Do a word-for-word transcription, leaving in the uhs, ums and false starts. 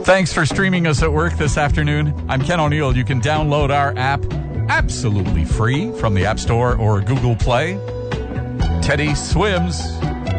Thanks for streaming us at work this afternoon. I'm Ken O'Neill. You can download our app absolutely free from the App Store or Google Play. Teddy swims